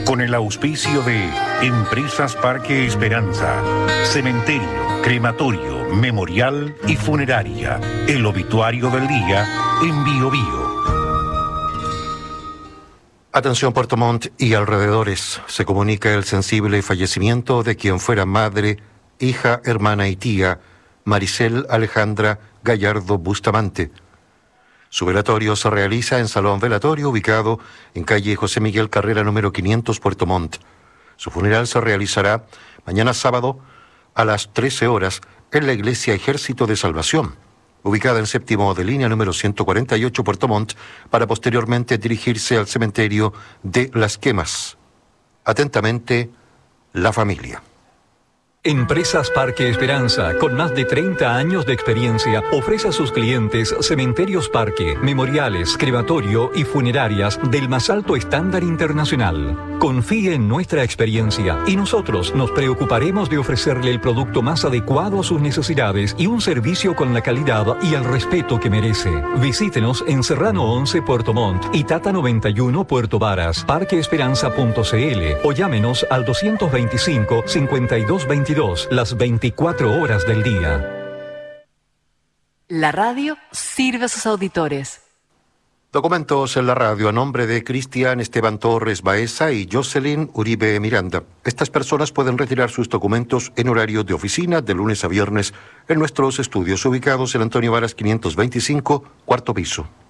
Con el auspicio de Empresas Parque Esperanza, Cementerio, Crematorio, Memorial y Funeraria. El obituario del día en Bio Bio. Atención Puerto Montt y alrededores. Se comunica el sensible fallecimiento de quien fuera madre, hija, hermana y tía, Maricel Alejandra Gallardo Bustamante. Su velatorio se realiza en Salón Velatorio, ubicado en calle José Miguel Carrera número 500, Puerto Montt. Su funeral se realizará mañana sábado a las 13 horas en la Iglesia Ejército de Salvación, ubicada en séptimo de línea número 148, Puerto Montt, para posteriormente dirigirse al cementerio de Las Quemas. Atentamente, la familia. Empresas Parque Esperanza, con más de 30 años de experiencia, ofrece a sus clientes cementerios parque, memoriales, crematorio y funerarias del más alto estándar internacional. Confíe en nuestra experiencia y nosotros nos preocuparemos de ofrecerle el producto más adecuado a sus necesidades y un servicio con la calidad y el respeto que merece. Visítenos en Serrano 11 Puerto Montt y Tata 91 Puerto Varas, parqueesperanza.cl o llámenos al 225-5222 las 24 horas del día. La radio sirve a sus auditores. Documentos en la radio a nombre de Cristian Esteban Torres Baeza y Jocelyn Uribe Miranda. Estas personas pueden retirar sus documentos en horario de oficina de lunes a viernes en nuestros estudios ubicados en Antonio Varas 525, cuarto piso.